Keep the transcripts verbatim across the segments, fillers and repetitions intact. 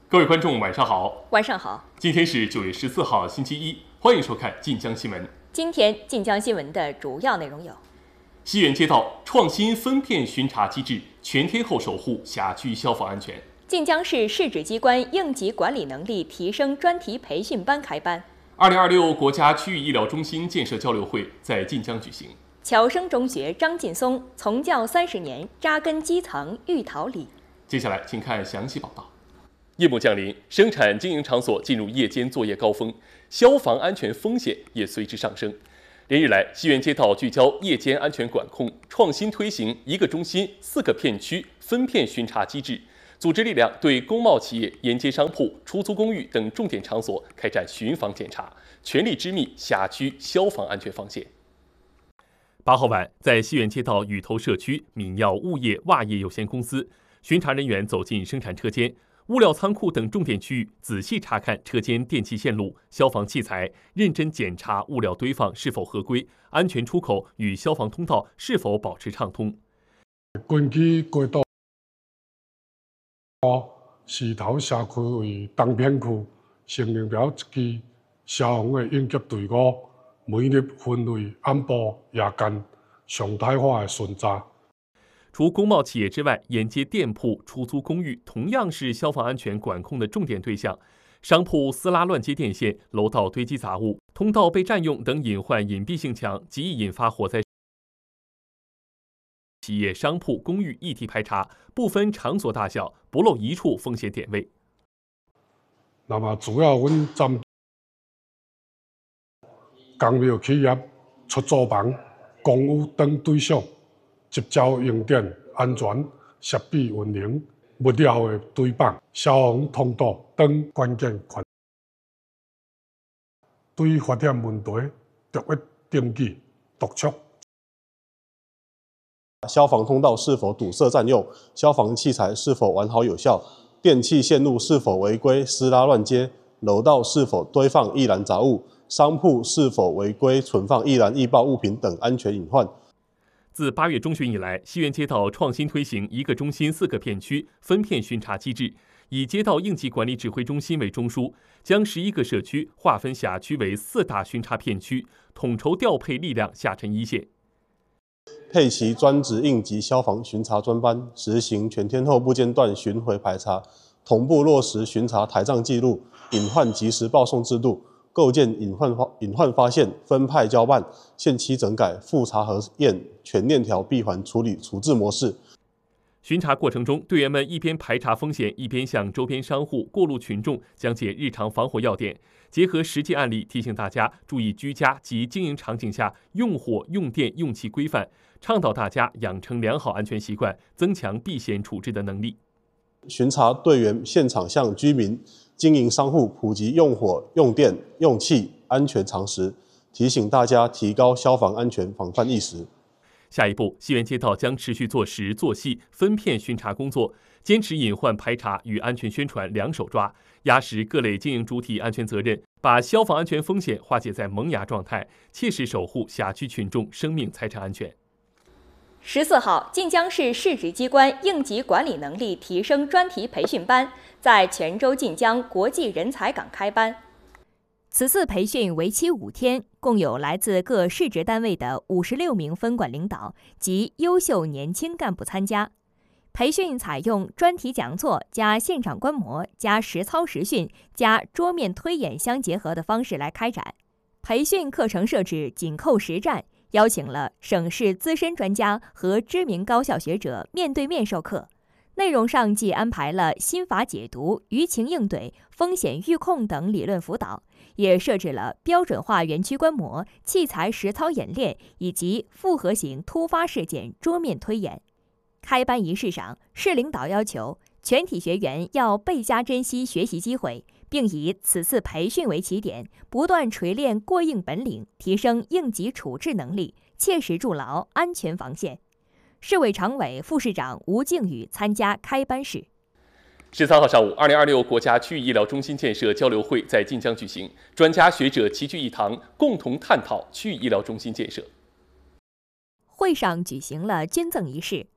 各位观众，晚上好。 晚上好。 今天是九月十四号，星期一，欢迎收看晋江新闻。 今天晋江新闻的主要内容有： 西园街道创新分片巡查机制，全天候守护辖区消防安全； 晋江市市直机关应急管理能力提升专题培训班开班； 二零二六国家区域医疗中心建设交流会在晋江举行； 侨生中学张劲松从教三十年，扎根基层育桃李。 接下来，请看详细报道。夜幕降临，生产经营场所进入夜间作业高峰，消防安全风险也随之上升。连日来，西园街道聚焦夜间安全管控，创新推行一个中心、四个片区分片巡查机制，组织力量对工贸企业、沿街商铺、出租公寓等重点场所开展巡防检查，全力织密辖区消防安全防线。八号晚，在西园街道雨头社区闽药物业袜业有限公司，巡查人员走进生产车间、物料仓库等重点区域，仔细查看车间电气线路、消防器材，认真检查物料堆放是否合规，安全出口与消防通道是否保持畅通。 根据街道石头社区为东片区，成立了一支消防的应急队伍，每日分为暗部、夜间常态化的巡查。 除工贸企业之外，沿街店铺、出租公寓同样是消防安全管控的重点对象。商铺私拉乱接电线、楼道堆积杂物、通道被占用等隐患隐蔽性强，极易引发火灾。企业、商铺、公寓一体排查，不分场所大小，不漏一处风险点位。 那么，主要阮针公庙企业、出租房、公寓等对象。接招用电安全、设备运营、物料的堆放、消防通道等关键环节，对发现问题逐一登记督促。 消防通道是否堵塞占用？消防器材是否完好有效？电气线路是否违规私拉乱接？楼道是否堆放易燃杂物？商铺是否违规存放易燃易爆物品等安全隐患？ 自八月中旬以来，西园街道创新推行一个中心、四个片区分片巡查机制，以街道应急管理指挥中心为中枢，将十一个社区划分辖区为四大巡查片区，统筹调配力量下沉一线。 配齐专职应急消防巡查专班，实行全天候不间断巡回排查，同步落实巡查台账记录、隐患及时报送制度。构建隐患发隐患发现、分派交办、限期整改、复查核验、全链条闭环处理处置模式。 巡查过程中，队员们一边排查风险，一边向周边商户、过路群众讲解日常防火要点，结合实际案例提醒大家注意居家及经营场景下用火、用电、用气规范，倡导大家养成良好安全习惯，增强避险处置的能力。 巡查队员现场向居民、经营商户普及用火、用电、用气安全常识，提醒大家提高消防安全防范意识。 下一步，西园街道将持续做实做细分片巡查工作，坚持隐患排查与安全宣传两手抓，压实各类经营主体安全责任，把消防安全风险化解在萌芽状态，切实守护辖区群众生命财产安全。 十四号，晋江市市直机关应急管理能力提升专题培训班在泉州晋江国际人才港开班。此次培训为期五天，共有来自各市直单位的五十六名分管领导及优秀年轻干部参加。培训采用专题讲座加现场观摩加实操实训加桌面推演相结合的方式来开展。培训课程设置紧扣实战，邀请了省市资深专家和知名高校学者面对面授课。内容上既安排了心法解读、舆情应对、风险预控等理论辅导，也设置了标准化园区观摩、器材实操演练以及复合型突发事件桌面推演。开班仪式上，市领导要求全体学员要倍加珍惜学习机会，并以此次培训为起点，不断锤炼过硬本领，提升应急处置能力，切实筑牢安全防线。市委常委、副市长吴靖宇参加开班式。 十三号上午，二零二六国家区域医疗中心建设交流会在晋江举行，专家学者齐聚一堂，共同探讨区域医疗中心建设。 会上举行了捐赠仪式。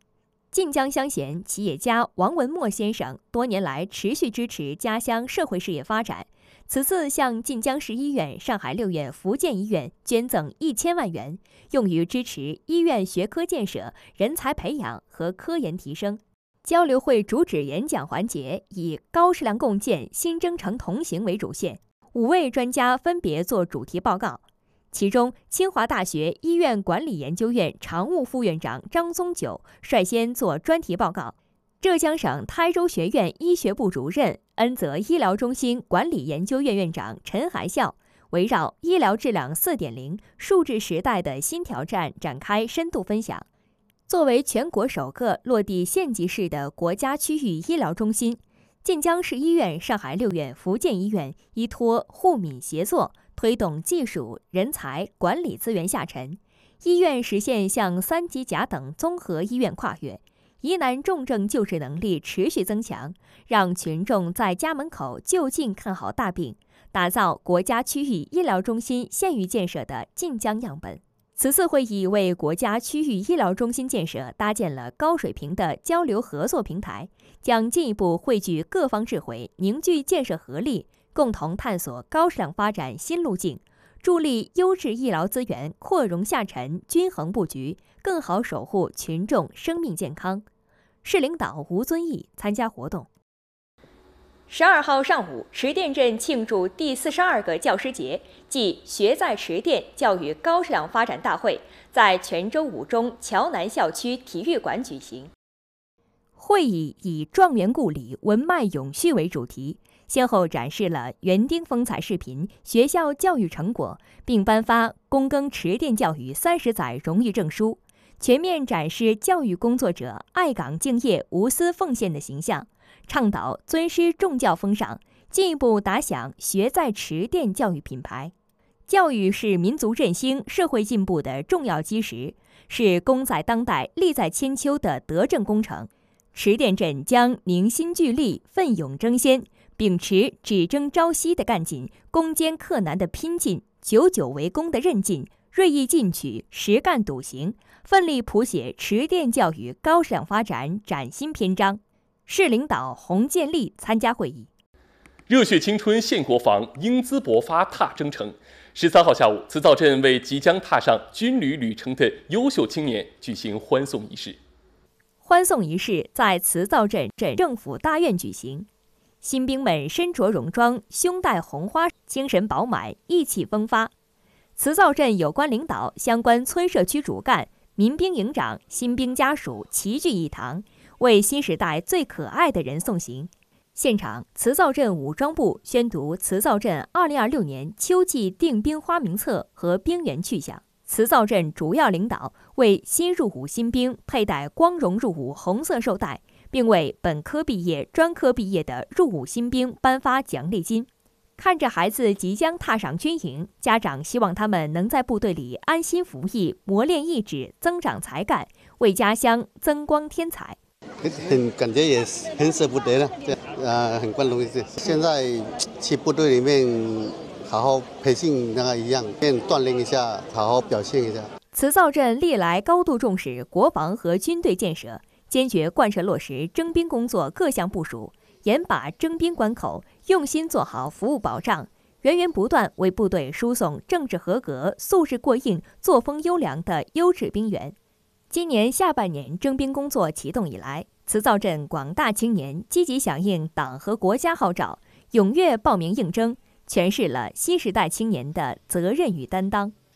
晋江乡贤企业家王文墨先生多年来持续支持家乡社会事业发展，此次向晋江市医院、上海六院福建医院捐赠一千万元，用于支持医院学科建设、人才培养和科研提升。交流会主旨演讲环节以“高质量共建、新征程同行”为主线，五位专家分别作主题报告。其中，清华大学医院管理研究院常务副院长张宗九率先做专题报告，浙江省台州学院医学部主任、恩泽医疗中心管理研究院院长陈海笑围绕医疗质量 四点零 数字时代的新挑战展开深度分享。作为全国首个落地县级市的国家区域医疗中心，晋江市医院、上海六院福建医院依托沪闽协作，推动技术、人才、管理资源下沉，医院实现向三级甲等综合医院跨越，疑难重症救治能力持续增强，让群众在家门口就近看好大病，打造国家区域医疗中心县域建设的晋江样本。此次会议为国家区域医疗中心建设搭建了高水平的交流合作平台，将进一步汇聚各方智慧，凝聚建设合力，共同探索高质量发展新路径，助力优质医疗资源扩容下沉、均衡布局，更好守护群众生命健康。市领导吴遵义参加活动。十二号上午，池店镇庆祝第四十二个教师节暨学在池店教育高质量发展大会在泉州五中桥南校区体育馆举行。会议以“状元故里，文脉永续”为主题，先后展示了园丁风采视频、学校教育成果，并颁发躬耕池店教育三十载荣誉证书，全面展示教育工作者爱岗敬业、无私奉献的形象，倡导尊师重教风尚，进一步打响学在池店教育品牌。教育是民族振兴、社会进步的重要基石，是功在当代、利在千秋的德政工程。池店镇将凝心聚力、奋勇争先，秉持只争朝夕的干劲、攻坚克难的拼劲、久久为功的韧劲、锐意进取、实干笃行，奋力谱写池店教育高质量发展崭新篇章。市领导洪建立参加会议。 热血青春献国防，英姿勃发踏征程。十三号下午，慈灶镇为即将踏上军旅旅程的优秀青年举行欢送仪式。 欢送仪式在慈灶镇镇政府大院举行，新兵们身着戎装，胸戴红花，精神饱满，意气风发。慈灶镇有关领导、相关村社区主干、民兵营长、新兵家属齐聚一堂，为新时代最可爱的人送行。现场，慈灶镇武装部宣读慈灶镇二零二六年秋季定兵花名册和兵员去向。慈灶镇主要领导为新入伍新兵佩戴光荣入伍红色绶带，并为本科毕业、专科毕业的入伍新兵颁发奖励金。看着孩子即将踏上军营，家长希望他们能在部队里安心服役，磨练意志，增长才干，为家乡增光添彩。 很感觉也很舍不得了，呃，很光荣。现在去部队里面好好培训那个一样，练锻炼一下，好好表现一下。 慈灶镇历来高度重视国防和军队建设，坚决贯彻落实征兵工作各项部署，严把征兵关口，用心做好服务保障，源源不断为部队输送政治合格、素质过硬、作风优良的优质兵员。今年下半年征兵工作启动以来，慈灶镇广大青年积极响应党和国家号召，踊跃报名应征，诠释了新时代青年的责任与担当。